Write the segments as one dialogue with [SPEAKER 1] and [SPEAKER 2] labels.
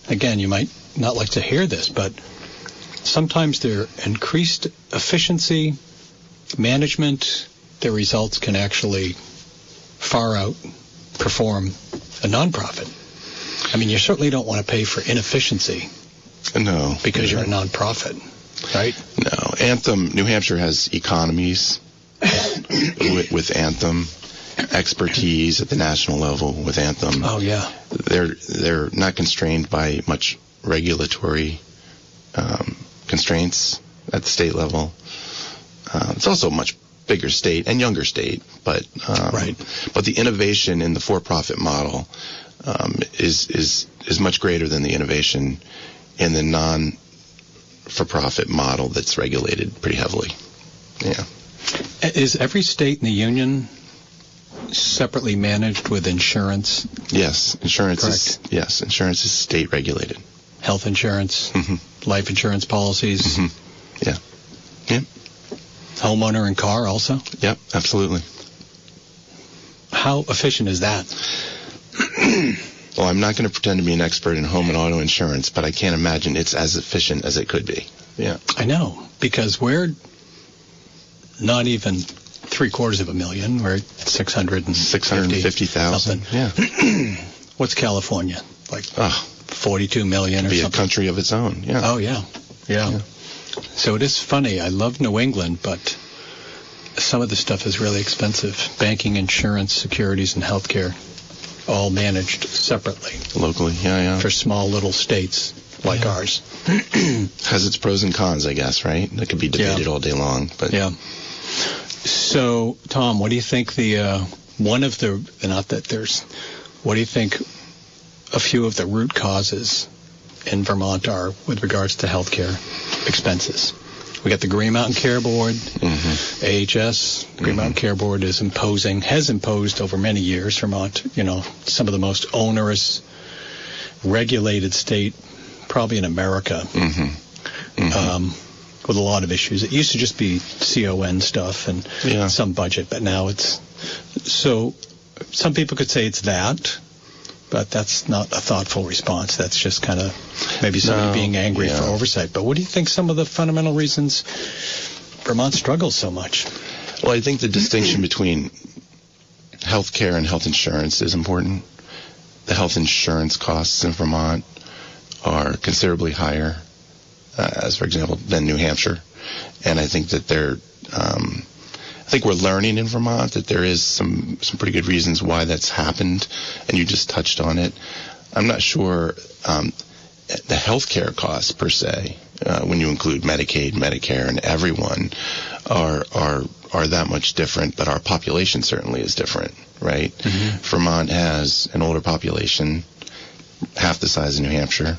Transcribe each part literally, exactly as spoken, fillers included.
[SPEAKER 1] again, you might not like to hear this, but sometimes their increased efficiency, management, their results can actually far outperform a nonprofit. I mean, you certainly don't want to pay for inefficiency.
[SPEAKER 2] No.
[SPEAKER 1] Because
[SPEAKER 2] no.
[SPEAKER 1] you're a nonprofit, right?
[SPEAKER 2] No. Anthem, New Hampshire has economies with, with Anthem, expertise at the national level with Anthem.
[SPEAKER 1] Oh, yeah.
[SPEAKER 2] They're, they're not constrained by much regulatory um, constraints at the state level. Uh, it's also a much bigger state and younger state, but um,
[SPEAKER 1] right.
[SPEAKER 2] but the innovation in the for-profit model um, is is is much greater than the innovation in the non-for-profit model that's regulated pretty heavily. Yeah.
[SPEAKER 1] Is every state in the union separately managed with insurance?
[SPEAKER 2] Yes, insurance
[SPEAKER 1] Correct.
[SPEAKER 2] is yes, insurance is state regulated.
[SPEAKER 1] Health insurance,
[SPEAKER 2] mm-hmm.
[SPEAKER 1] life insurance policies.
[SPEAKER 2] Mm-hmm. Yeah. Yeah.
[SPEAKER 1] Homeowner and car also?
[SPEAKER 2] Yep, absolutely.
[SPEAKER 1] How efficient is that?
[SPEAKER 2] Well, I'm not going to pretend to be an expert in home and auto insurance, but I can't imagine it's as efficient as it could be. Yeah.
[SPEAKER 1] I know, because we're not even three quarters of a million. We're at six hundred
[SPEAKER 2] fifty thousand. Yeah.
[SPEAKER 1] What's California? Like
[SPEAKER 2] oh,
[SPEAKER 1] forty-two million or
[SPEAKER 2] be
[SPEAKER 1] something?
[SPEAKER 2] a country of its own. Yeah.
[SPEAKER 1] Oh, yeah. yeah. Yeah. So it is funny. I love New England, but some of the stuff is really expensive. Banking, insurance, securities, and healthcare, all managed separately.
[SPEAKER 2] Locally, yeah, yeah.
[SPEAKER 1] For small little states like
[SPEAKER 2] yeah.
[SPEAKER 1] ours.
[SPEAKER 2] Has its pros and cons, I guess, right? That could be debated
[SPEAKER 1] yeah.
[SPEAKER 2] all day long. But
[SPEAKER 1] yeah. So, Tom, what do you think the, uh, one of the, not that there's, what do you think a few of the root causes in Vermont are with regards to healthcare expenses? We got the Green Mountain Care Board,
[SPEAKER 2] mm-hmm.
[SPEAKER 1] A H S. Green
[SPEAKER 2] mm-hmm.
[SPEAKER 1] Mountain Care Board is imposing, has imposed over many years, Vermont, you know, some of the most onerous, regulated state, probably in America,
[SPEAKER 2] mm-hmm. Mm-hmm.
[SPEAKER 1] Um, with a lot of issues. It used to just be C O N stuff and
[SPEAKER 2] yeah.
[SPEAKER 1] some budget, but now it's, so some people could say it's that, but that's not a thoughtful response. That's just kind of maybe somebody
[SPEAKER 2] no,
[SPEAKER 1] being angry
[SPEAKER 2] yeah.
[SPEAKER 1] for oversight. But what do you think some of the fundamental reasons Vermont struggles so much?
[SPEAKER 2] Well, I think the distinction between health care and health insurance is important. The health insurance costs in Vermont are considerably higher, uh, as for example, than New Hampshire. And I think that they're, um, I think we're learning in Vermont that there is some, some pretty good reasons why that's happened, and you just touched on it. I'm not sure um, the healthcare costs per se, uh, when you include Medicaid, Medicare, and everyone, are are are that much different, but our population certainly is different, right?
[SPEAKER 1] Mm-hmm.
[SPEAKER 2] Vermont has an older population, half the size of New Hampshire,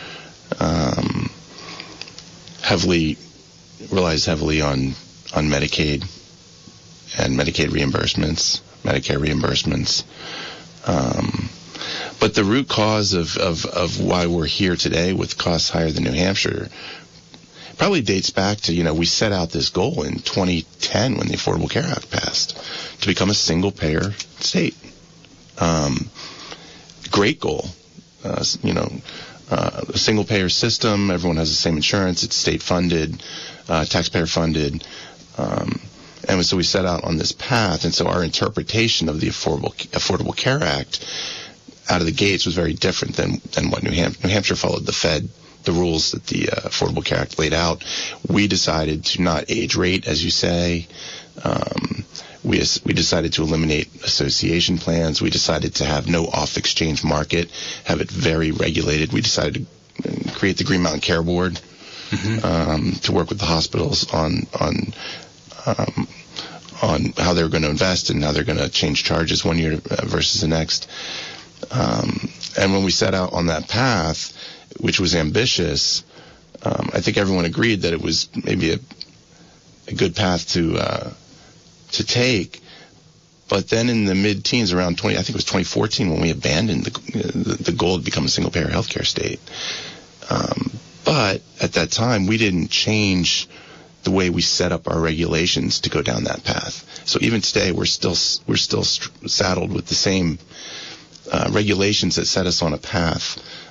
[SPEAKER 2] um, heavily, relies heavily on, on Medicaid and Medicaid reimbursements, Medicare reimbursements. Um, but the root cause of, of, of why we're here today with costs higher than New Hampshire probably dates back to, you know, we set out this goal in twenty ten when the Affordable Care Act passed to become a single-payer state. Um, great goal. Uh, you know, uh, a single-payer system, everyone has the same insurance, it's state-funded, uh, taxpayer-funded, um, and so we set out on this path, and so our interpretation of the Affordable Affordable Care Act out of the gates was very different than, than what New Hampshire, New Hampshire followed the Fed, the rules that the uh, Affordable Care Act laid out. We decided to not age rate, as you say. Um, we we decided to eliminate association plans. We decided to have no off-exchange market, have it very regulated. We decided to create the Green Mountain Care Board mm-hmm. um, to work with the hospitals on on um, on how they're going to invest and how they're going to change charges one year versus the next. Um, and when we set out on that path, which was ambitious, um, I think everyone agreed that it was maybe a, a good path to uh, to take. But then in the mid-teens, around twenty, I think it was twenty fourteen, when we abandoned the the, the goal to become a single-payer healthcare state. Um, but at that time, we didn't change the way we set up our regulations to go down that path. So even today, we're still we're still saddled with the same uh, regulations that set us on a path